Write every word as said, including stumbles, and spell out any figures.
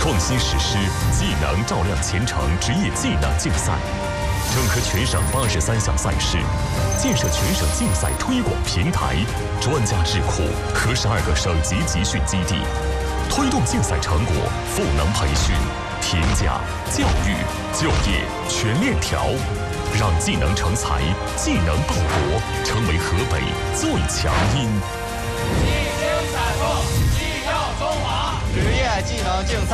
创新实施技能照亮前程职业技能竞赛，整合全省八十三项赛事，建设全省竞赛推广平台、专家智库和十二个省级集训基地，推动竞赛成果赋能培训、评价、教育、就业全链条，让技能成才、技能报国成为河北最强音。 一经采购，技耀中华，职业技能竞赛。